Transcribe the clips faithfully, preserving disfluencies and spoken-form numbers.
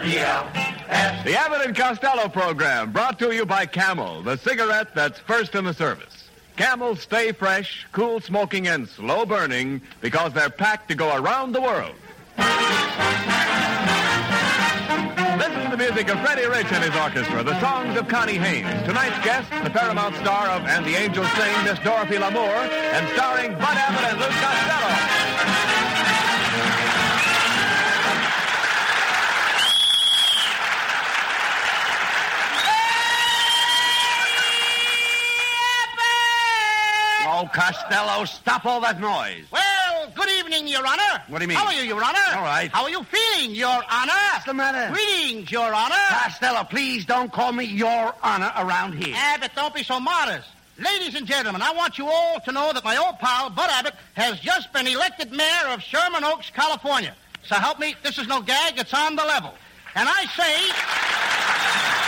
E L S. The Abbott and Costello program, brought to you by Camel, the cigarette that's first in the service. Camel stay fresh, cool smoking, and slow burning because they're packed to go around the world. Listen to the music of Freddie Rich and his orchestra, the songs of Connie Haynes. Tonight's guest, the Paramount star of And the Angels Sing, Miss Dorothy Lamour, and starring Bud Abbott and Lou Costello. Oh, Costello, stop all that noise. Well, good evening, Your Honor. What do you mean? How are you, Your Honor? All right. How are you feeling, Your Honor? What's the matter? Greetings, Your Honor. Costello, please don't call me Your Honor around here. Abbott, don't be so modest. Ladies and gentlemen, I want you all to know that my old pal, Bud Abbott, has just been elected mayor of Sherman Oaks, California. So help me, this is no gag, it's on the level. And I say...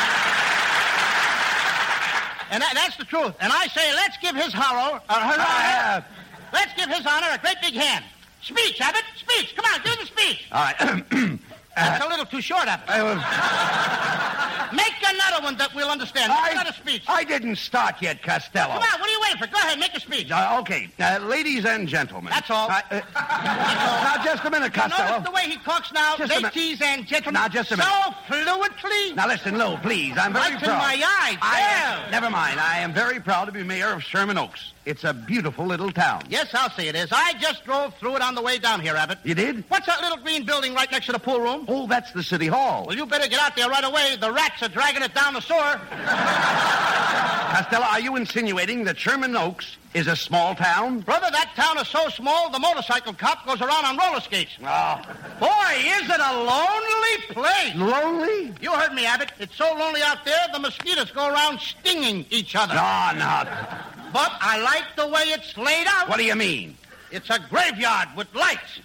And that, that's the truth. And I say, let's give his horror, uh, her, uh, let's give his honor a great big hand. Speech, Abbott, speech. Come on, give the speech. All right. That's a little too short, Abbott. I was... Make another one that we'll understand. Make I, another speech. I didn't start yet, Costello. Come on, what are you waiting for? Go ahead, make a speech. Uh, okay. Uh, ladies and gentlemen. That's all. Uh, uh, now, just a minute, Costello. Notice the way he talks now, Just a minute. ladies and gentlemen. Now, just a minute. So fluently. Now, listen, Lou, please. I'm very Right proud. in my eyes. I Well. am, never mind. I am very proud to be mayor of Sherman Oaks. It's a beautiful little town. Yes, I'll say it is. I just drove through it on the way down here, Abbott. You did? What's that little green building right next to the pool room? Oh, that's the city hall. Well, you better get out there right away. The rats are dragging it down the sewer. Costello, are you insinuating that Sherman Oaks is a small town? Brother, that town is so small, the motorcycle cop goes around on roller skates. Oh. Boy, is it a lonely place. Lonely? You heard me, Abbott. It's so lonely out there, the mosquitoes go around stinging each other. No, no. But I like the way it's laid out. What do you mean? It's a graveyard with lights.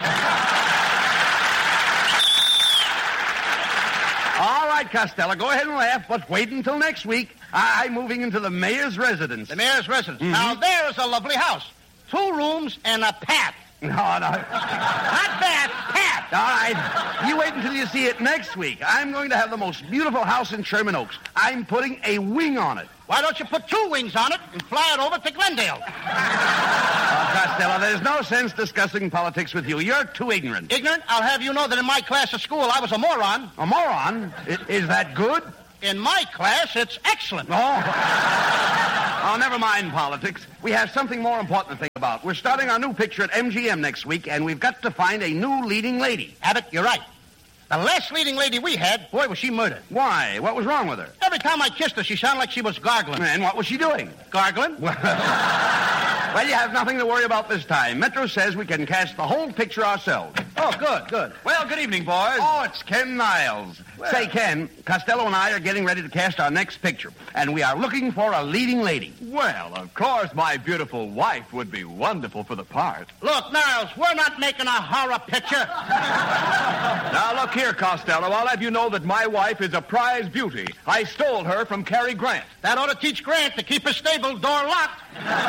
All right, Costello, go ahead and laugh, but wait until next week. I'm moving into the mayor's residence. The mayor's residence. Mm-hmm. Now, there is a lovely house. Two rooms and a path. No, no. Not bath, path. All right. You wait until you see it next week. I'm going to have the most beautiful house in Sherman Oaks. I'm putting a wing on it. Why don't you put two wings on it and fly it over to Glendale? Oh, Costello, there's no sense discussing politics with you. You're too ignorant. Ignorant? I'll have you know that in my class of school, I was a moron. A moron? I- is that good? In my class, it's excellent. Oh. Oh, never mind politics. We have something more important to think about. We're starting our new picture at M G M next week, and we've got to find a new leading lady. Abbott, you're right. The last leading lady we had, boy, was she murdered. Why? What was wrong with her? Every time I kissed her, she sounded like she was gargling. And what was she doing? Gargling? Well, well, you have nothing to worry about this time. Metro says we can cast the whole picture ourselves. Oh, good, good. Well, good evening, boys. Oh, it's Ken Niles. Well. Say, Ken, Costello and I are getting ready to cast our next picture, and we are looking for a leading lady. Well, of course, my beautiful wife would be wonderful for the part. Look, Niles, we're not making a horror picture. Now, look here, Costello. I'll have you know that my wife is a prize beauty. I stole her from Cary Grant. That ought to teach Grant to keep his stable door locked.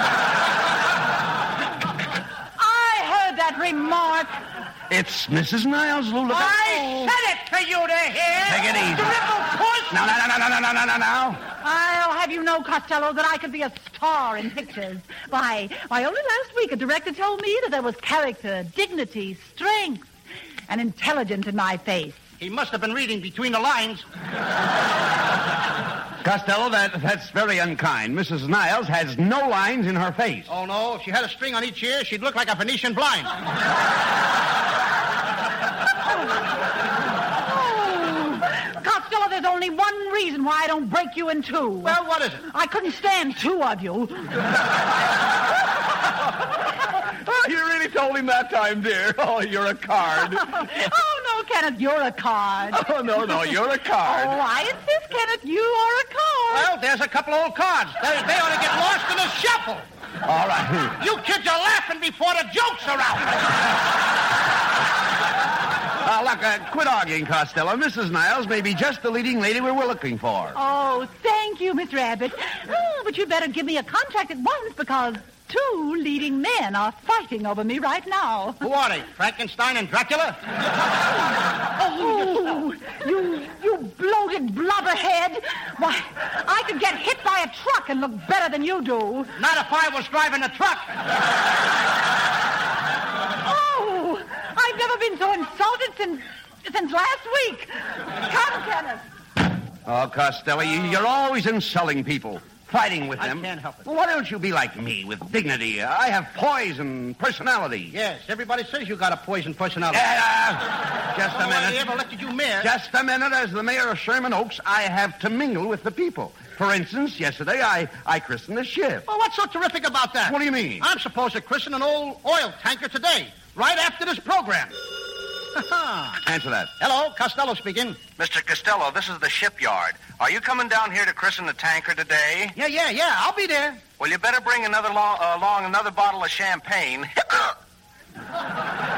I heard that remark. It's Missus Niles, Lou. Look out. I said it to you to hear. Take it easy. Dribble puss. No, no, no, no, no, no, no, no, no. I'll have you know, Costello, that I could be a star in pictures. Why, why, only last week a director told me that there was character, dignity, strength, and intelligence in my face. He must have been reading between the lines. Costello, that, that's very unkind. Missus Niles has no lines in her face. Oh, no. If she had a string on each ear, she'd look like a Venetian blind. Oh, Costello, there's only one reason why I don't break you in two. Well, what is it? I couldn't stand two of you. You really told him that time, dear. Oh, you're a card. Oh, no, Kenneth, you're a card. Oh, no, no, you're a Oh, card. I insist, Kenneth, you are a card. Well, there's a couple old cards. They, they ought to get lost in the shuffle. All right. You kids are laughing before the jokes are out. Uh, look, uh, quit arguing, Costello. Missus Niles may be just the leading lady we were looking for. Oh, thank you, Mister Abbott. Oh, but you'd better give me a contract at once because two leading men are fighting over me right now. Who are they, Frankenstein and Dracula? Oh, head? Why, I could get hit by a truck and look better than you do. Not if I was driving a truck. Oh, I've never been so insulted since, since last week. Come, Kenneth. Oh, Costello, you, you're always insulting people, fighting with I them. can't help it. Well, why don't you be like me, with dignity? I have poise and personality. Yes, everybody says you got a poison personality. Uh, just a Nobody minute. ever elected you mayor. Just a minute. As the mayor of Sherman Oaks, I have to mingle with the people. For instance, yesterday I, I christened the ship. Well, what's so terrific about that? What do you mean? I'm supposed to christen an old oil tanker today, right after this program. Answer that. Hello, Costello speaking. Mister Costello, this is the shipyard. Are you coming down here to christen the tanker today? Yeah, yeah, yeah, I'll be there. Well, you better bring another lo- uh, along another bottle of champagne.